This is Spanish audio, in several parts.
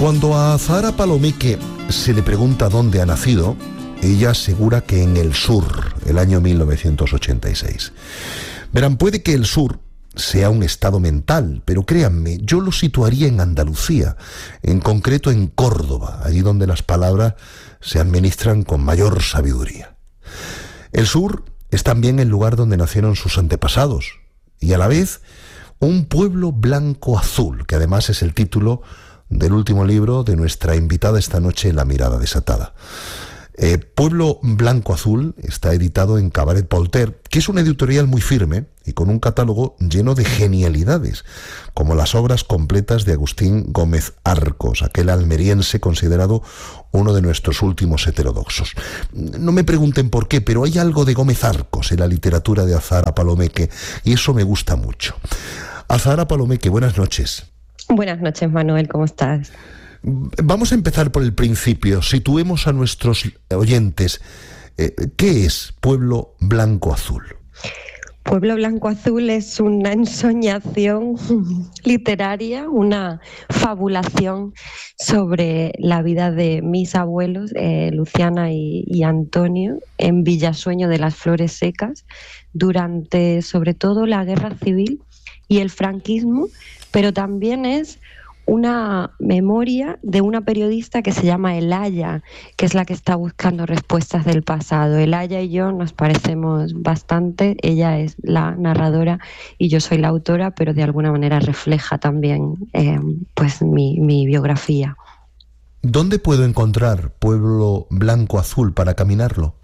Cuando a Azahara Palomeque se le pregunta dónde ha nacido, ella asegura que en el sur, el año 1986. Verán, puede que el sur sea un estado mental, pero créanme, yo lo situaría en Andalucía, en concreto en Córdoba, allí donde las palabras se administran con mayor sabiduría. El sur es también el lugar donde nacieron sus antepasados, y a la vez un pueblo blanco-azul, que además es el título del último libro de nuestra invitada esta noche, La mirada desatada. Pueblo Blanco-Azul está editado en Cabaret Voltaire, que es una editorial muy firme y con un catálogo lleno de genialidades, como las obras completas de Agustín Gómez Arcos, aquel almeriense considerado uno de nuestros últimos heterodoxos. No me pregunten por qué, pero hay algo de Gómez Arcos en la literatura de Azahara Palomeque y eso me gusta mucho. Azahara Palomeque, buenas noches. Buenas noches, Manuel, ¿cómo estás? Vamos a empezar por el principio. Situemos a nuestros oyentes. ¿Qué es Pueblo Blanco-Azul? Pueblo Blanco-Azul es una ensoñación literaria, una fabulación sobre la vida de mis abuelos, Luciana y Antonio, en Villasueño de las Flores Secas, durante sobre todo la Guerra Civil y el franquismo, pero también es una memoria de una periodista que se llama Elaya, que es la que está buscando respuestas del pasado. Elaya y yo nos parecemos bastante, ella es la narradora y yo soy la autora, pero de alguna manera refleja también pues mi biografía. ¿Dónde puedo encontrar Pueblo Blanco-Azul para caminarlo?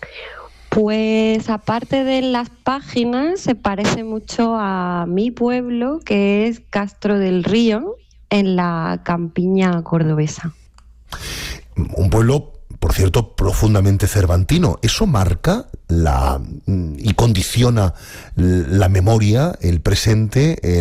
Pues aparte de las páginas, se parece mucho a mi pueblo, que es Castro del Río, en la campiña cordobesa. Un pueblo, por cierto, profundamente cervantino. ¿Eso marca y condiciona la memoria, el presente,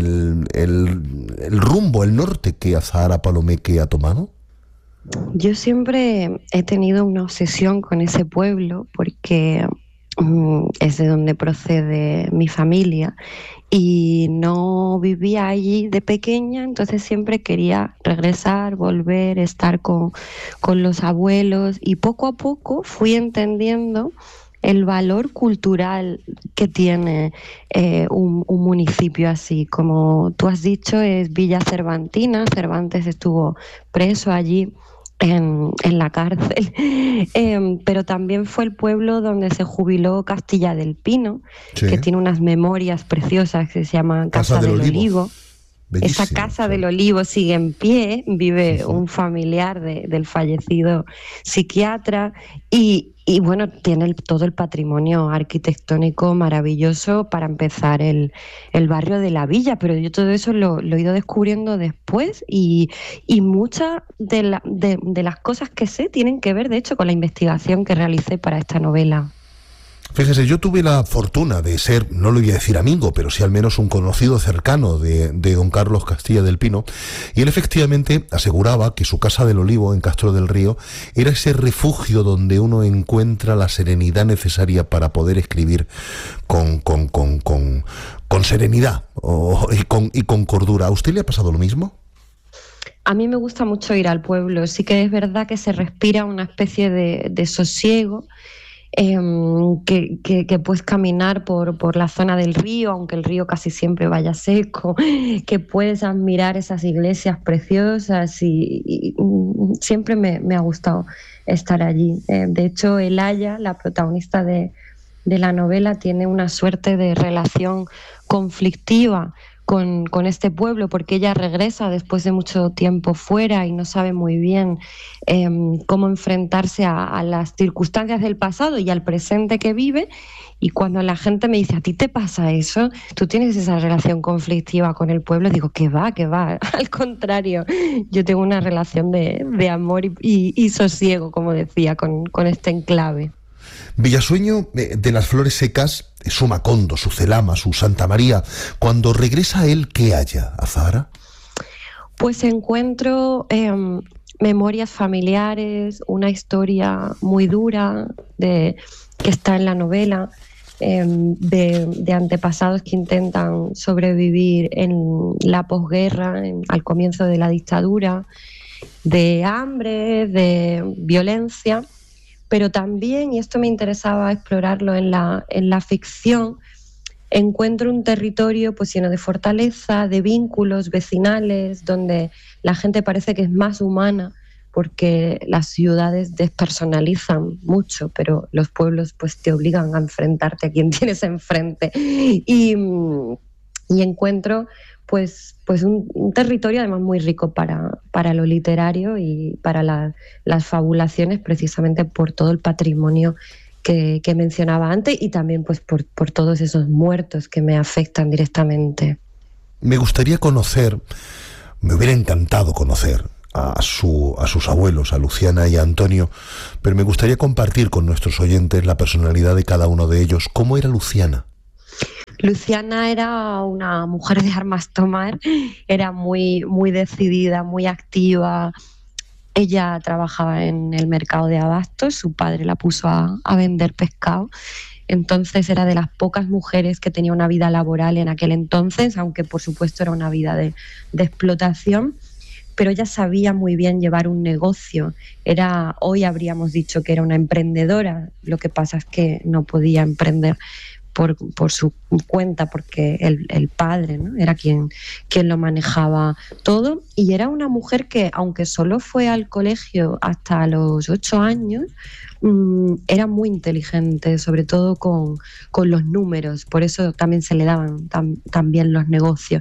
el rumbo, el norte que Azahara Palomeque ha tomado? Yo siempre he tenido una obsesión con ese pueblo porque es de donde procede mi familia y no vivía allí de pequeña, entonces siempre quería regresar, volver, estar con los abuelos y poco a poco fui entendiendo el valor cultural que tiene un municipio así. Como tú has dicho, es Villa Cervantina, Cervantes estuvo preso allí en la cárcel, pero también fue el pueblo donde se jubiló Castilla del Pino, sí, que tiene unas memorias preciosas que se llaman Casa del Olivo. Bellísimo, esa Casa del Olivo sigue en pie, vive un familiar del fallecido psiquiatra y bueno, tiene todo el patrimonio arquitectónico maravilloso. Para empezar, el barrio de la Villa, pero yo todo eso lo he ido descubriendo después y muchas de las cosas que sé tienen que ver, de hecho, con la investigación que realicé para esta novela. Fíjese, yo tuve la fortuna de ser, no lo voy a decir amigo, pero sí al menos un conocido cercano de don Carlos Castilla del Pino, y él efectivamente aseguraba que su Casa del Olivo en Castro del Río era ese refugio donde uno encuentra la serenidad necesaria para poder escribir con serenidad y con cordura. ¿A usted le ha pasado lo mismo? A mí me gusta mucho ir al pueblo, sí que es verdad que se respira una especie de sosiego, que puedes caminar por la zona del río, aunque el río casi siempre vaya seco, que puedes admirar esas iglesias preciosas y siempre me ha gustado estar allí. De hecho, Elaya, la protagonista de la novela, tiene una suerte de relación conflictiva con este pueblo, porque ella regresa después de mucho tiempo fuera y no sabe muy bien cómo enfrentarse a las circunstancias del pasado y al presente que vive. Y cuando la gente me dice, ¿a ti te pasa eso? ¿Tú tienes esa relación conflictiva con el pueblo? Digo, que va, al contrario, yo tengo una relación de amor y sosiego, como decía, con este enclave. Villasueño de las Flores Secas, su Macondo, su Celama, su Santa María. Cuando regresa a él, ¿qué halla, Azahara? Pues encuentro memorias familiares, una historia muy dura que está en la novela, de antepasados que intentan sobrevivir en la posguerra, al comienzo de la dictadura. de hambre, de violencia, pero también, y esto me interesaba explorarlo en la ficción, encuentro un territorio pues lleno de fortaleza, de vínculos vecinales, donde la gente parece que es más humana, porque las ciudades despersonalizan mucho, pero los pueblos pues te obligan a enfrentarte a quien tienes enfrente. Y encuentro pues un territorio además muy rico para lo literario y para las fabulaciones, precisamente por todo el patrimonio que mencionaba antes, y también pues por todos esos muertos que me afectan directamente. Me gustaría conocer, me hubiera encantado conocer a sus abuelos, a Luciana y a Antonio, pero me gustaría compartir con nuestros oyentes la personalidad de cada uno de ellos. ¿Cómo era Luciana? Luciana era una mujer de armas tomar, era muy, muy decidida, muy activa. Ella trabajaba en el mercado de abastos, su padre la puso a vender pescado, entonces era de las pocas mujeres que tenía una vida laboral en aquel entonces, aunque por supuesto era una vida de explotación, pero ella sabía muy bien llevar un negocio. Hoy habríamos dicho que era una emprendedora, lo que pasa es que no podía emprender por su cuenta, porque el padre, ¿no?, era quien lo manejaba todo, y era una mujer que, aunque solo fue al colegio hasta los 8 años, era muy inteligente, sobre todo con los números, por eso también se le daban tan bien los negocios.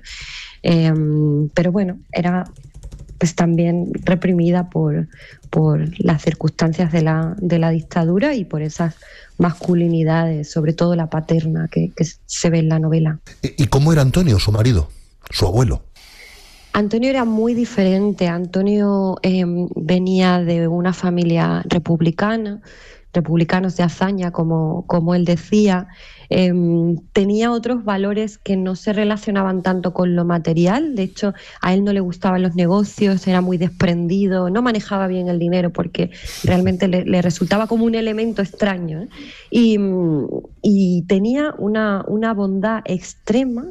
Pero bueno, era pues también reprimida por las circunstancias de la dictadura y por esas masculinidades, sobre todo la paterna que se ve en la novela. ¿Y cómo era Antonio, su marido, su abuelo? Antonio era muy diferente. Antonio venía de una familia republicana, republicanos de hazaña, como él decía. Tenía otros valores que no se relacionaban tanto con lo material. De hecho, a él no le gustaban los negocios, era muy desprendido, no manejaba bien el dinero porque realmente le resultaba como un elemento extraño, ¿eh? Y tenía una bondad extrema,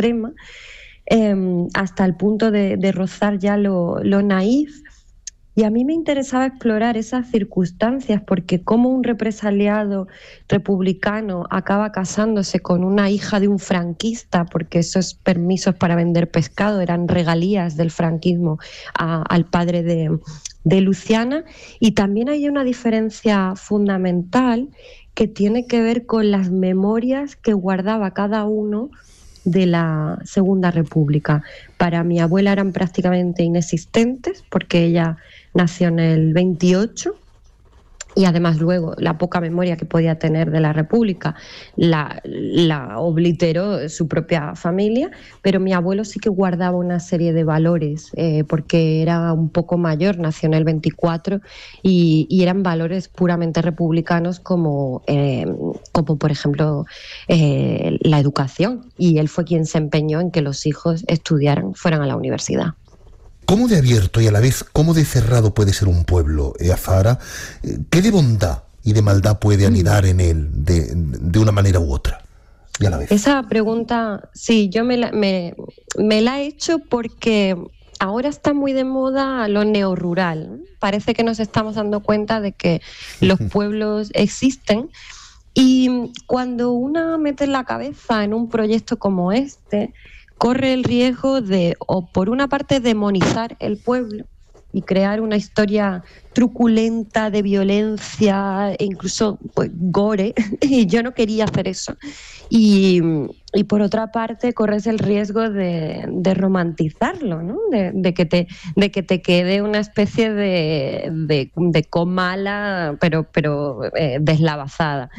hasta el punto de rozar ya lo naif. Y a mí me interesaba explorar esas circunstancias, porque como un represaliado republicano acaba casándose con una hija de un franquista, porque esos permisos para vender pescado eran regalías del franquismo al padre de Luciana. Y también hay una diferencia fundamental que tiene que ver con las memorias que guardaba cada uno de la Segunda República. Para mi abuela eran prácticamente inexistentes, porque ella nació en el 28 y además luego la poca memoria que podía tener de la República la obliteró su propia familia, pero mi abuelo sí que guardaba una serie de valores, porque era un poco mayor, nació en el 24 y eran valores puramente republicanos como por ejemplo la educación, y él fue quien se empeñó en que los hijos fueran a la universidad. ¿Cómo de abierto y a la vez cómo de cerrado puede ser un pueblo, Azahara? ¿Qué de bondad y de maldad puede anidar en él de una manera u otra? Y a la vez. Esa pregunta, sí, yo me la he hecho porque ahora está muy de moda lo neorrural. Parece que nos estamos dando cuenta de que los pueblos existen, y cuando una mete la cabeza en un proyecto como este, corre el riesgo de, o por una parte, demonizar el pueblo y crear una historia truculenta de violencia e incluso pues gore, y yo no quería hacer eso. Y por otra parte, corres el riesgo de romantizarlo, ¿no? de que te quede una especie de comala, pero deslavazada.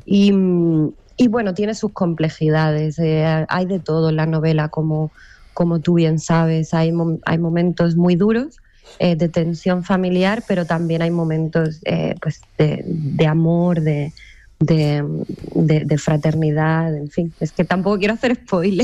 Y bueno, tiene sus complejidades. Hay de todo en la novela, como tú bien sabes. Hay momentos muy duros, de tensión familiar, pero también hay momentos pues de amor, de fraternidad, en fin. Es que tampoco quiero hacer spoiler.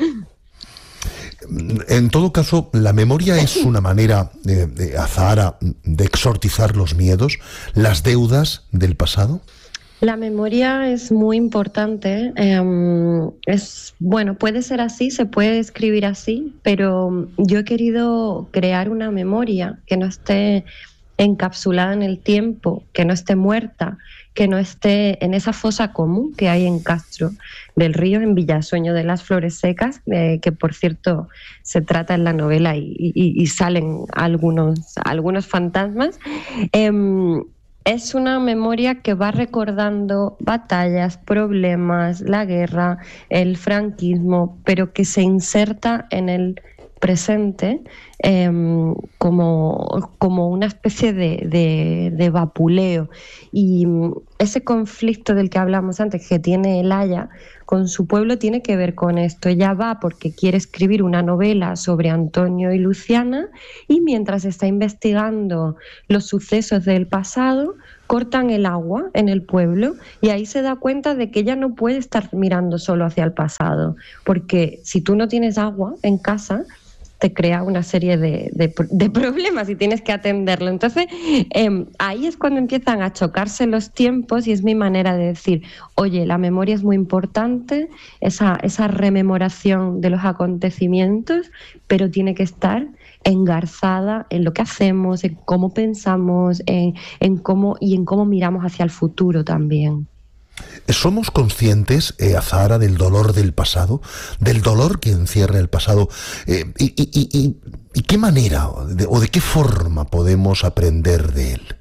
En todo caso, ¿la memoria es una manera, Azahara, de exorcizar los miedos, las deudas del pasado? La memoria es muy importante. Bueno, puede ser así, se puede escribir así, pero yo he querido crear una memoria que no esté encapsulada en el tiempo, que no esté muerta, que no esté en esa fosa común que hay en Castro del Río, en Villasueño de las Flores Secas, que por cierto se trata en la novela y salen algunos fantasmas. Es una memoria que va recordando batallas, problemas, la guerra, el franquismo, pero que se inserta en el presente como una especie de vapuleo. Y ese conflicto del que hablamos antes que tiene el Aya con su pueblo tiene que ver con esto. Ella va porque quiere escribir una novela sobre Antonio y Luciana, y mientras está investigando los sucesos del pasado, cortan el agua en el pueblo, y ahí se da cuenta de que ella no puede estar mirando solo hacia el pasado, porque si tú no tienes agua en casa, te crea una serie de problemas y tienes que atenderlo. Entonces, ahí es cuando empiezan a chocarse los tiempos, y es mi manera de decir, oye, la memoria es muy importante, esa rememoración de los acontecimientos, pero tiene que estar engarzada en lo que hacemos, en cómo pensamos, en cómo miramos hacia el futuro también. ¿Somos conscientes, Azahara, del dolor del pasado, del dolor que encierra el pasado? ¿Y qué manera o de qué forma podemos aprender de él?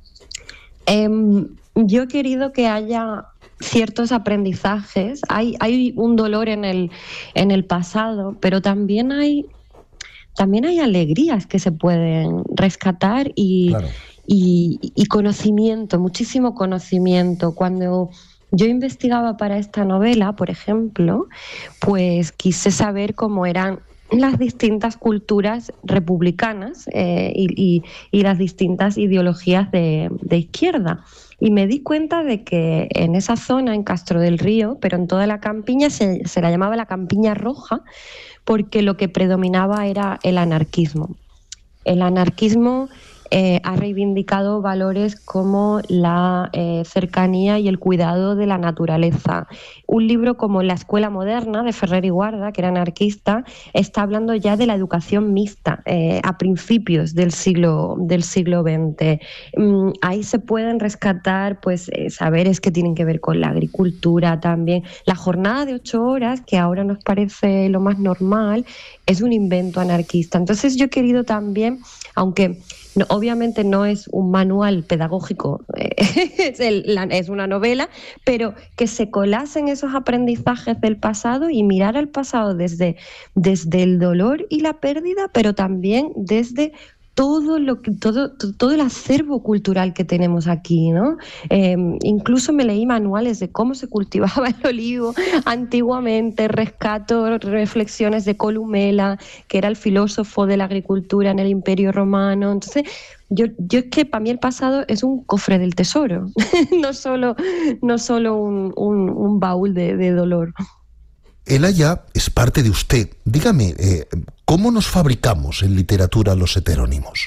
Yo he querido que haya ciertos aprendizajes. Hay un dolor en el pasado, pero también hay alegrías que se pueden rescatar Claro. y conocimiento, muchísimo conocimiento. Cuando yo investigaba para esta novela, por ejemplo, pues quise saber cómo eran las distintas culturas republicanas y las distintas ideologías de izquierda. Y me di cuenta de que en esa zona, en Castro del Río, pero en toda la campiña, se la llamaba la campiña roja, porque lo que predominaba era el anarquismo. El anarquismo ha reivindicado valores como la cercanía y el cuidado de la naturaleza. Un libro como La Escuela Moderna, de Ferrer y Guarda, que era anarquista, está hablando ya de la educación mixta a principios del siglo XX. Ahí se pueden rescatar pues, saberes que tienen que ver con la agricultura también. La jornada de 8 horas, que ahora nos parece lo más normal, es un invento anarquista. Entonces yo he querido también, aunque obviamente no es un manual pedagógico, es una novela, pero que se colasen esos aprendizajes del pasado y mirar al pasado desde el dolor y la pérdida, pero también desde todo el acervo cultural que tenemos aquí, ¿no? Incluso me leí manuales de cómo se cultivaba el olivo antiguamente, rescato reflexiones de Columela, que era el filósofo de la agricultura en el Imperio Romano. Entonces, yo es que para mí el pasado es un cofre del tesoro, no solo un baúl de dolor. El Aya es parte de usted. Dígame, ¿cómo nos fabricamos en literatura los heterónimos?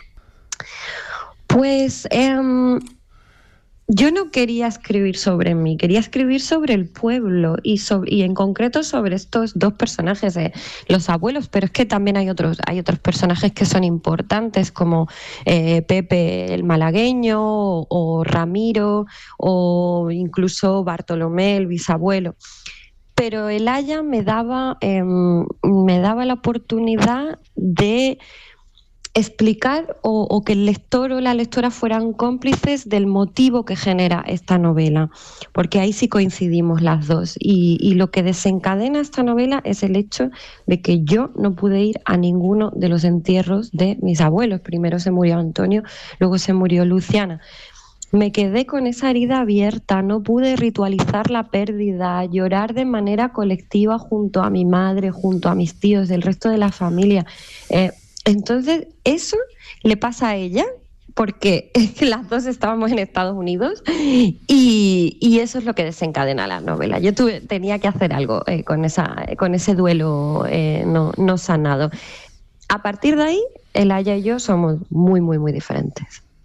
Pues yo no quería escribir sobre mí, quería escribir sobre el pueblo y en concreto sobre estos dos personajes, los abuelos, pero es que también hay otros personajes que son importantes, como Pepe el malagueño, o Ramiro, o incluso Bartolomé, el bisabuelo. Pero el Aya me daba la oportunidad de explicar o que el lector o la lectora fueran cómplices del motivo que genera esta novela, porque ahí sí coincidimos las dos. Y lo que desencadena esta novela es el hecho de que yo no pude ir a ninguno de los entierros de mis abuelos. Primero se murió Antonio, luego se murió Luciana. Me quedé con esa herida abierta, no pude ritualizar la pérdida, llorar de manera colectiva junto a mi madre, junto a mis tíos, el resto de la familia. Entonces, eso le pasa a ella, porque las dos estábamos en Estados Unidos, y eso es lo que desencadena la novela. Yo tenía que hacer algo con ese duelo no sanado. A partir de ahí, el Aya y yo somos muy, muy, muy diferentes.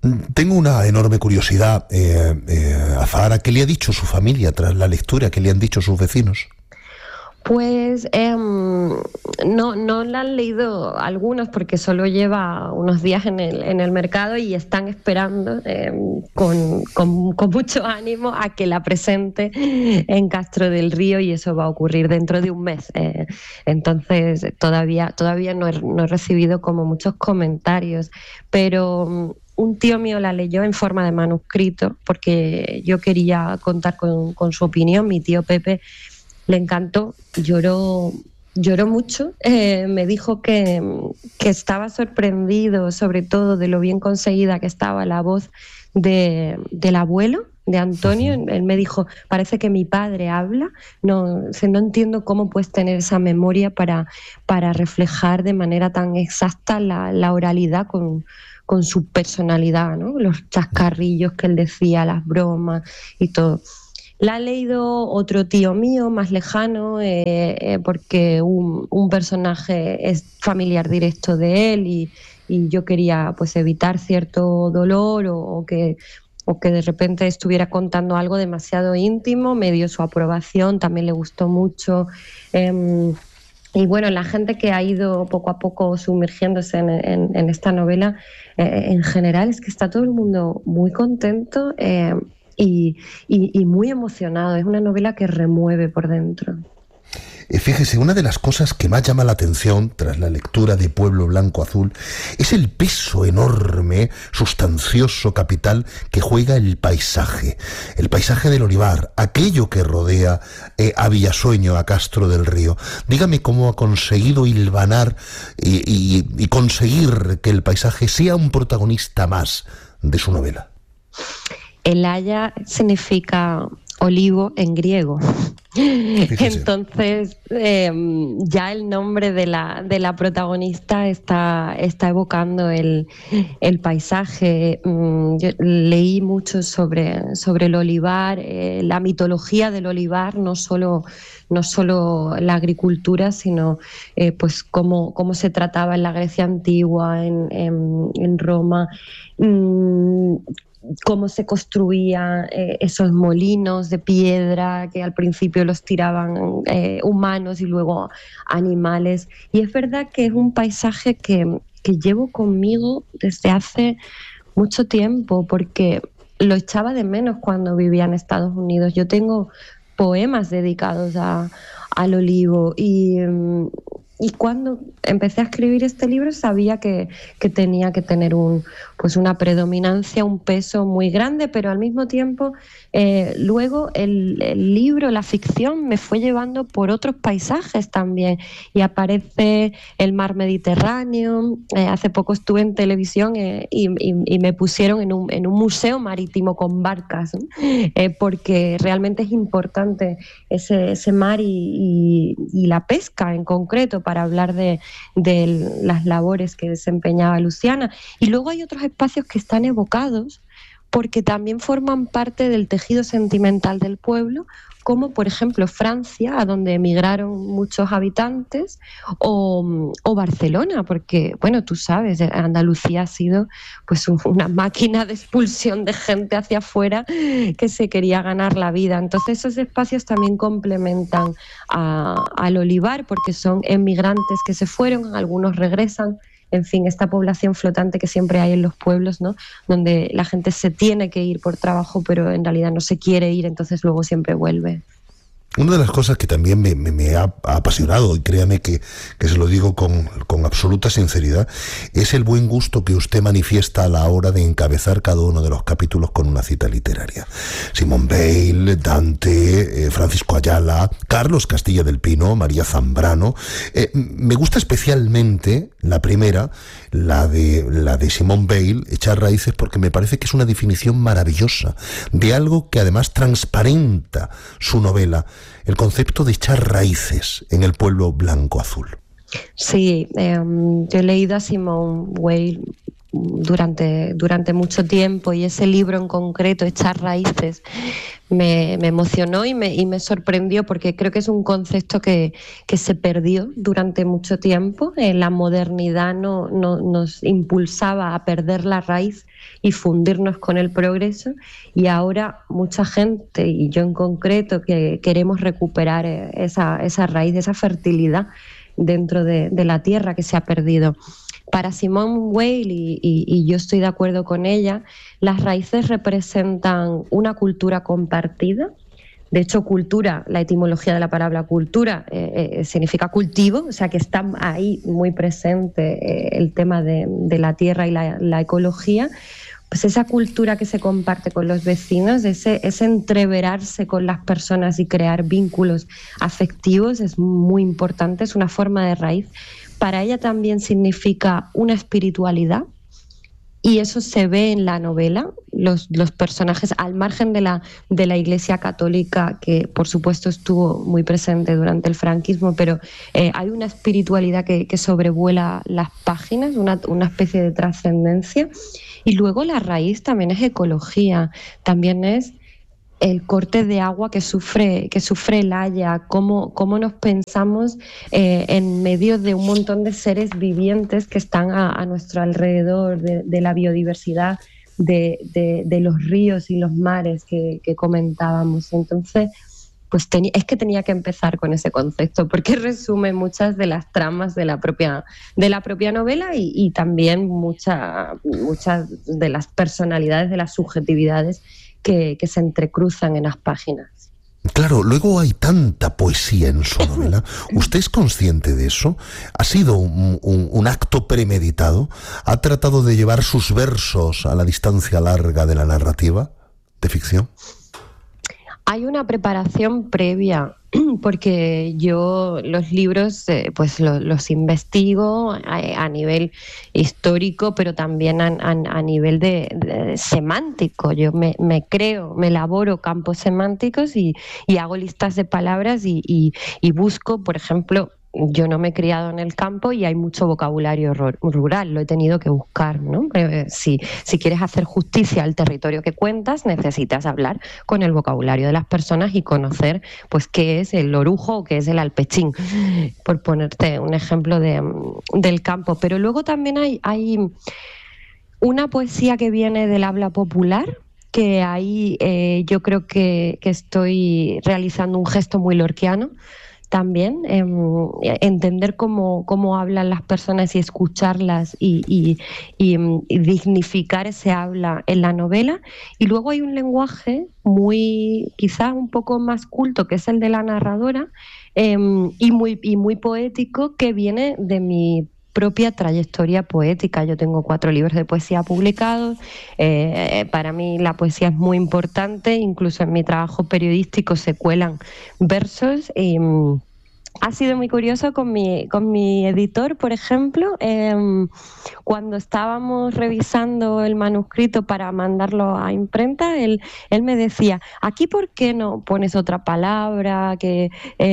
Tengo una enorme curiosidad, Azahara, ¿qué le ha dicho su familia tras la lectura? ¿Qué le han dicho sus vecinos? Pues no la han leído algunos porque solo lleva unos días en el mercado y están esperando con mucho ánimo a que la presente en Castro del Río, y eso va a ocurrir dentro de un mes. Entonces todavía no he recibido como muchos comentarios, pero un tío mío la leyó en forma de manuscrito porque yo quería contar con su opinión. Mi tío Pepe le encantó, lloró mucho, me dijo que estaba sorprendido sobre todo de lo bien conseguida que estaba la voz del abuelo, de Antonio. Él me dijo, parece que mi padre habla, no entiendo cómo puedes tener esa memoria para reflejar de manera tan exacta la oralidad con su personalidad, ¿no? Los chascarrillos que él decía, las bromas y todo. La ha leído otro tío mío más lejano, porque un personaje es familiar directo de él y yo quería pues evitar cierto dolor o que de repente estuviera contando algo demasiado íntimo. Me dio su aprobación, también le gustó mucho. Y bueno, la gente que ha ido poco a poco sumergiéndose en esta novela, en general es que está todo el mundo muy contento. Y muy emocionado. Es una novela que remueve por dentro. Fíjese, una de las cosas que más llama la atención tras la lectura de Pueblo Blanco Azul es el peso enorme, sustancioso, capital que juega el paisaje del olivar, aquello que rodea a Villasueño, a Castro del Río. Dígame cómo ha conseguido hilvanar y conseguir que el paisaje sea un protagonista más de su novela. El haya significa olivo en griego. Fíjese. Entonces, ya el nombre de la protagonista está evocando el paisaje. Yo leí mucho sobre el olivar, la mitología del olivar, no solo la agricultura, sino pues cómo se trataba en la Grecia antigua, en Roma, cómo se construían esos molinos de piedra que al principio los tiraban humanos y luego animales. Y es verdad que es un paisaje que llevo conmigo desde hace mucho tiempo, porque lo echaba de menos cuando vivía en Estados Unidos. Yo tengo poemas dedicados al olivo y cuando empecé a escribir este libro sabía que tenía que tener una predominancia, un peso muy grande, pero al mismo tiempo luego el libro, la ficción, me fue llevando por otros paisajes también, y aparece el mar Mediterráneo. Hace poco estuve en televisión y me pusieron en un museo marítimo con barcas, ¿no? Porque realmente es importante ese mar y la pesca en concreto, para hablar de las labores que desempeñaba Luciana. Y luego hay otros espacios que están evocados porque también forman parte del tejido sentimental del pueblo, como por ejemplo Francia, a donde emigraron muchos habitantes, o Barcelona, porque bueno, tú sabes, Andalucía ha sido pues una máquina de expulsión de gente hacia afuera que se quería ganar la vida. Entonces esos espacios también complementan al olivar, porque son emigrantes que se fueron, algunos regresan. En fin, esta población flotante que siempre hay en los pueblos, ¿no? Donde la gente se tiene que ir por trabajo, pero en realidad no se quiere ir, entonces luego siempre vuelve. Una de las cosas que también me ha apasionado, y créame que se lo digo con absoluta sinceridad, es el buen gusto que usted manifiesta a la hora de encabezar cada uno de los capítulos con una cita literaria. Simone Weil, Dante, Francisco Ayala, Carlos Castilla del Pino, María Zambrano. Me gusta especialmente la primera, la de Simone Weil, Echar raíces, porque me parece que es una definición maravillosa de algo que además transparenta su novela, el concepto de echar raíces en el pueblo blanco azul. Sí, yo he leído a Simone Weil durante mucho tiempo, y ese libro en concreto, Echar raíces, me emocionó y me sorprendió, porque creo que es un concepto que se perdió durante mucho tiempo. La modernidad nos impulsaba a perder la raíz y fundirnos con el progreso, y ahora mucha gente, y yo en concreto, que queremos recuperar esa raíz, esa fertilidad dentro de la tierra que se ha perdido. Para Simone Weil, y yo estoy de acuerdo con ella, las raíces representan una cultura compartida. De hecho, cultura, la etimología de la palabra cultura significa cultivo, o sea que está ahí muy presente el tema de la tierra y la ecología. Pues esa cultura que se comparte con los vecinos, ese entreverarse con las personas y crear vínculos afectivos es muy importante, es una forma de raíz. Para ella también significa una espiritualidad, y eso se ve en la novela. Los personajes, al margen de la Iglesia Católica, que por supuesto estuvo muy presente durante el franquismo, pero hay una espiritualidad que sobrevuela las páginas, una especie de trascendencia. Y luego la raíz también es ecología, también es el corte de agua que sufre el Haya, cómo nos pensamos en medio de un montón de seres vivientes que están a nuestro alrededor, de la biodiversidad, de los ríos y los mares que comentábamos. Entonces, pues es que tenía que empezar con ese concepto, porque resume muchas de las tramas de la propia novela, y también muchas de las personalidades, de las subjetividades que se entrecruzan en las páginas. Claro, luego hay tanta poesía en su novela. ¿Usted es consciente de eso? ¿Ha sido un acto premeditado? ¿Ha tratado de llevar sus versos a la distancia larga de la narrativa de ficción? Hay una preparación previa, porque yo los libros pues los investigo a nivel histórico, pero también a nivel de semántico. Yo me elaboro campos semánticos y hago listas de palabras y busco, por ejemplo. Yo no me he criado en el campo y hay mucho vocabulario rural, lo he tenido que buscar, ¿no? Si quieres hacer justicia al territorio que cuentas, necesitas hablar con el vocabulario de las personas y conocer, pues, qué es el orujo o qué es el alpechín, por ponerte un ejemplo del campo. Pero luego también hay una poesía que viene del habla popular, que ahí yo creo que estoy realizando un gesto muy lorquiano. También entender cómo hablan las personas y escucharlas y dignificar ese habla en la novela. Y luego hay un lenguaje quizá un poco más culto, que es el de la narradora, y muy poético, que viene de mi propia trayectoria poética. Yo tengo 4 libros de poesía publicados. Para mí la poesía es muy importante, incluso en mi trabajo periodístico se cuelan versos. Ha sido muy curioso con mi editor, por ejemplo, cuando estábamos revisando el manuscrito para mandarlo a imprenta, él me decía: aquí, ¿por qué no pones otra palabra que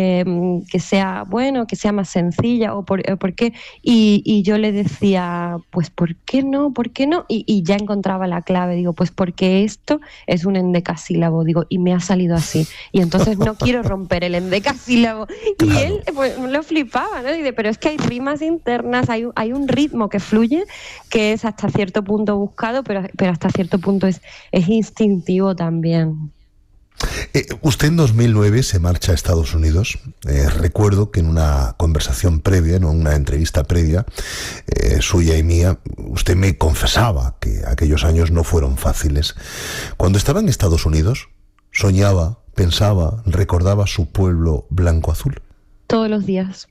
sea que sea más sencilla, o por qué? Y yo le decía, pues ¿por qué no? Y ya encontraba la clave. Digo, pues porque esto es un endecasílabo, digo, y me ha salido así, y entonces no quiero romper el endecasílabo. Claro. Y él pues lo flipaba, ¿no? Dice, pero es que hay rimas internas, hay un ritmo que fluye, que es hasta cierto punto buscado, pero hasta cierto punto es instintivo también. Usted en 2009 se marcha a Estados Unidos. Recuerdo que en una conversación previa, en una entrevista previa, suya y mía, usted me confesaba que aquellos años no fueron fáciles. Cuando estaba en Estados Unidos, soñaba, pensaba, recordaba su pueblo blanco-azul. Todos los días.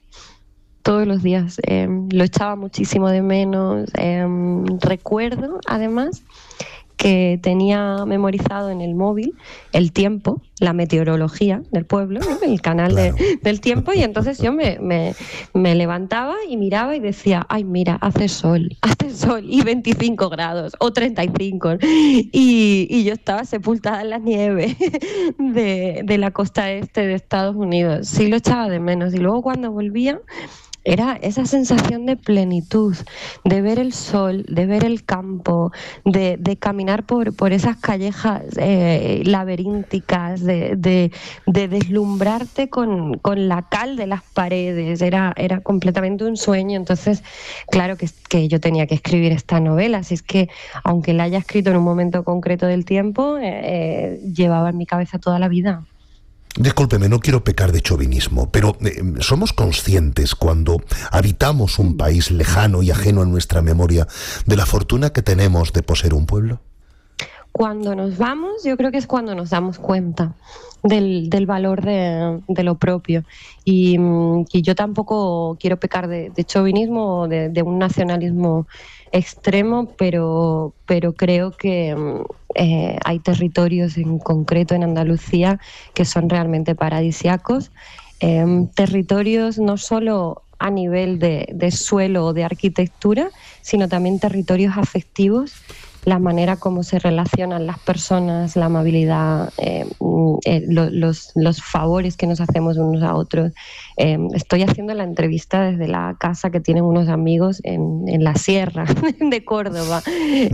Lo echaba muchísimo de menos. Recuerdo, además, que tenía memorizado en el móvil el tiempo, la meteorología del pueblo, ¿no? El canal claro. del tiempo, y entonces yo me levantaba y miraba y decía, ay, mira, hace sol y 25 grados o 35, y yo estaba sepultada en la nieve de la costa este de Estados Unidos. Sí lo echaba de menos, y luego cuando volvía era esa sensación de plenitud, de ver el sol, de ver el campo, de caminar por esas callejas laberínticas, de deslumbrarte con la cal de las paredes. Era completamente un sueño. Entonces, claro que yo tenía que escribir esta novela. Así es que, aunque la haya escrito en un momento concreto del tiempo, llevaba en mi cabeza toda la vida. Discúlpeme, no quiero pecar de chauvinismo, pero ¿somos conscientes cuando habitamos un país lejano y ajeno a nuestra memoria de la fortuna que tenemos de poseer un pueblo? Cuando nos vamos, yo creo que es cuando nos damos cuenta del valor de lo propio. Y yo tampoco quiero pecar de chauvinismo o de un nacionalismo extremo, pero creo que hay territorios en concreto en Andalucía que son realmente paradisíacos. Territorios no solo a nivel de suelo o de arquitectura, sino también territorios afectivos, la manera como se relacionan las personas, la amabilidad, los favores que nos hacemos unos a otros. Estoy haciendo la entrevista desde la casa que tienen unos amigos en la sierra de Córdoba,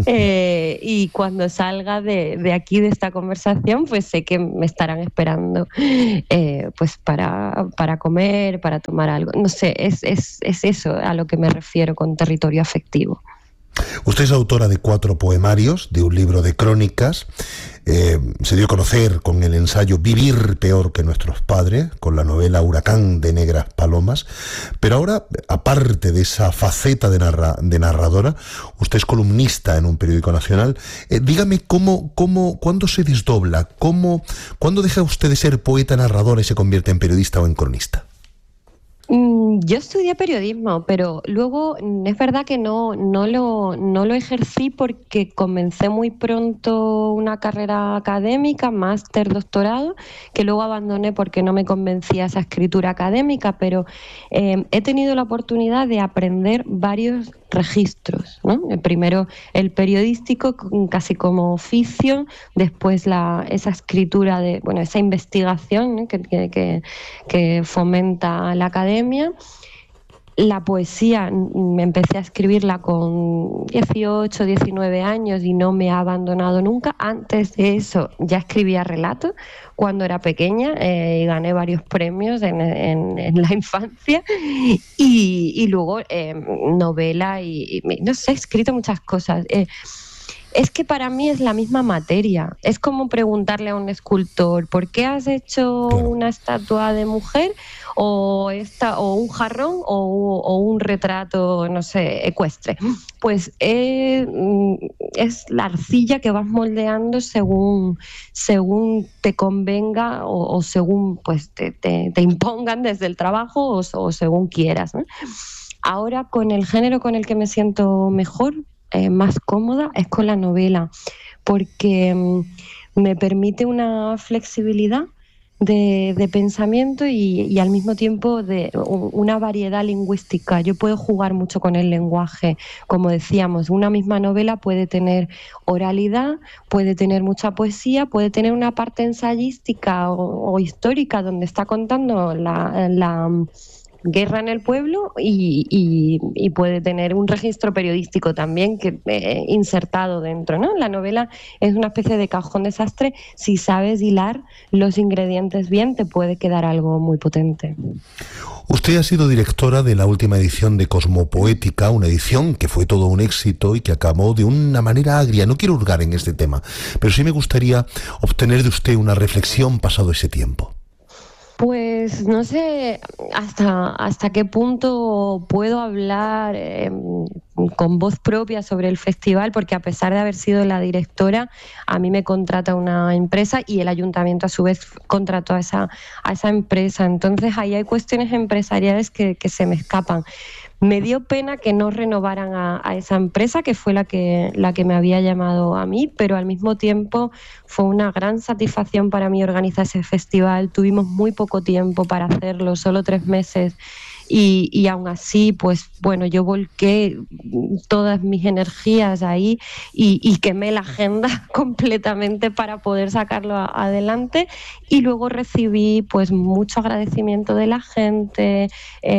y cuando salga de aquí, de esta conversación, pues sé que me estarán esperando pues para comer, para tomar algo. No sé, es eso a lo que me refiero con territorio afectivo. Usted es autora de 4 poemarios, de un libro de crónicas. Se dio a conocer con el ensayo Vivir peor que nuestros padres, con la novela Huracán de negras palomas. Pero ahora, aparte de esa faceta de narradora, usted es columnista en un periódico nacional. Dígame ¿cuándo se desdobla? ¿Cuándo deja usted de ser poeta narradora y se convierte en periodista o en cronista? Yo estudié periodismo, pero luego es verdad que no lo ejercí porque comencé muy pronto una carrera académica, máster, doctorado, que luego abandoné porque no me convencía esa escritura académica, pero he tenido la oportunidad de aprender varios registros, ¿no? El primero, el periodístico, casi como oficio, después esa escritura esa investigación, ¿no? que fomenta la academia. La poesía me empecé a escribirla con 18, 19 años y no me ha abandonado nunca. Antes de eso ya escribía relatos cuando era pequeña, y gané varios premios en la infancia, y luego novela y no sé, he escrito muchas cosas. Es que para mí es la misma materia. Es como preguntarle a un escultor, ¿por qué has hecho una estatua de mujer o un jarrón o un retrato, no sé, ecuestre? Pues es la arcilla que vas moldeando según te convenga o según pues te impongan desde el trabajo o según quieras, ¿no? Ahora, con el género con el que me siento mejor, más cómoda, es con la novela, porque me permite una flexibilidad de pensamiento y al mismo tiempo de una variedad lingüística. Yo puedo jugar mucho con el lenguaje. Como decíamos, una misma novela puede tener oralidad, puede tener mucha poesía, puede tener una parte ensayística o histórica donde está contando la guerra en el pueblo y puede tener un registro periodístico también que insertado dentro, ¿no? La novela es una especie de cajón desastre. Si sabes hilar los ingredientes bien, te puede quedar algo muy potente. Usted ha sido directora de la última edición de Cosmopoética, una edición que fue todo un éxito y que acabó de una manera agria. No quiero hurgar en este tema, pero sí me gustaría obtener de usted una reflexión pasado ese tiempo. Pues no sé hasta qué punto puedo hablar con voz propia sobre el festival, porque a pesar de haber sido la directora, a mí me contrata una empresa y el ayuntamiento a su vez contrató a esa empresa. Entonces ahí hay cuestiones empresariales que se me escapan. Me dio pena que no renovaran a esa empresa, que fue la que me había llamado a mí, pero al mismo tiempo fue una gran satisfacción para mí organizar ese festival. Tuvimos muy poco tiempo para hacerlo, solo 3 meses, y aún así, pues bueno, yo volqué todas mis energías ahí y quemé la agenda completamente para poder sacarlo adelante, y luego recibí pues mucho agradecimiento de la gente,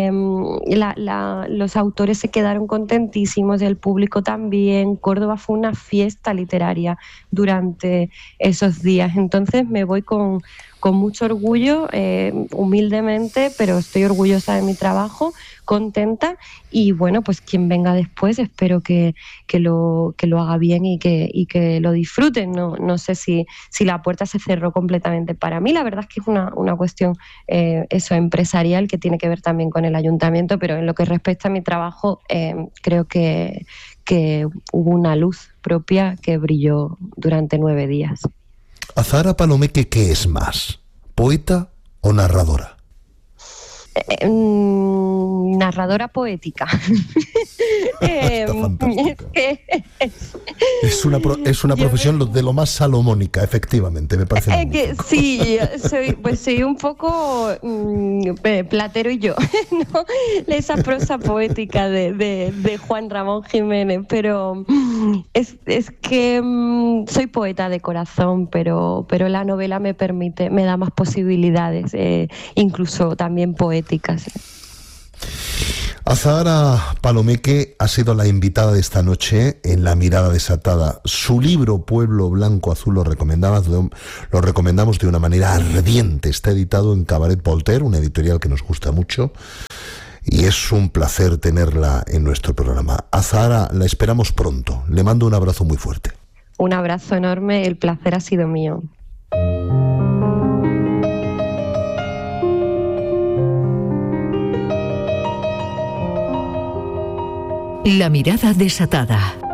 los autores se quedaron contentísimos, el público también. Córdoba fue una fiesta literaria durante esos días, entonces me voy con mucho orgullo, humildemente, pero estoy orgullosa de mi trabajo, contenta, y bueno, pues quien venga después espero que lo haga bien y que lo disfruten. No sé si la puerta se cerró completamente para mí, la verdad es que es una cuestión eso, empresarial, que tiene que ver también con el ayuntamiento, pero en lo que respecta a mi trabajo, creo que hubo una luz propia que brilló durante 9 días. Azahara Palomeque, ¿qué es más? ¿Poeta o narradora? Narradora poética. Está fantástica. Es una profesión de lo más salomónica, efectivamente, me parece. Sí, soy un poco Platero y yo, ¿no? Esa prosa poética de Juan Ramón Jiménez, pero es que soy poeta de corazón, pero la novela me da más posibilidades, incluso también poéticas. Azahara Palomeque ha sido la invitada de esta noche en La Mirada Desatada. Su libro Pueblo Blanco Azul lo recomendamos de una manera ardiente. Está editado en Cabaret Voltaire, una editorial que nos gusta mucho, y es un placer tenerla en nuestro programa. Azahara, la esperamos pronto. Le mando un abrazo muy fuerte. Un abrazo enorme, el placer ha sido mío. La Mirada Desatada.